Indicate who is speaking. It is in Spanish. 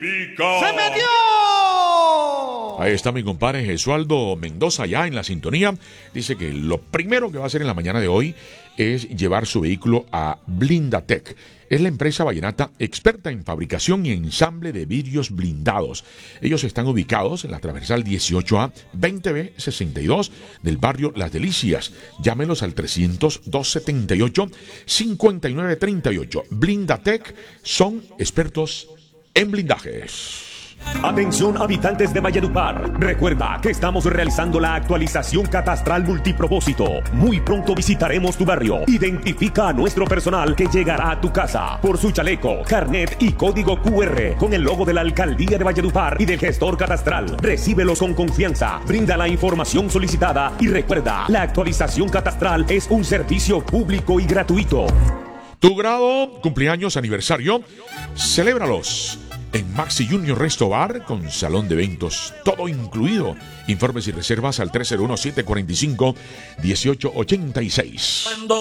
Speaker 1: identifica.
Speaker 2: ¡Se metió!
Speaker 3: Ahí está mi compadre Jesualdo Mendoza ya en la sintonía. Dice que lo primero que va a hacer en la mañana de hoy es llevar su vehículo a Blindatec. Es la empresa vallenata experta en fabricación y ensamble de vidrios blindados. Ellos están ubicados en la transversal 18A 20B 62 del barrio Las Delicias. Llámenos al 300-278-5938. Blindatec son expertos en blindajes.
Speaker 4: Atención habitantes de Valledupar, recuerda que estamos realizando la actualización catastral multipropósito. Muy pronto visitaremos tu barrio. Identifica a nuestro personal que llegará a tu casa por su chaleco, carnet y código QR con el logo de la Alcaldía de Valledupar y del gestor catastral. Recíbelos con confianza, brinda la información solicitada y recuerda, la actualización catastral es un servicio público y gratuito.
Speaker 3: Tu grado, cumpleaños, aniversario, celébralos en Maxi Junior Resto Bar con salón de eventos, todo incluido. Informes y reservas al 301-745-1886.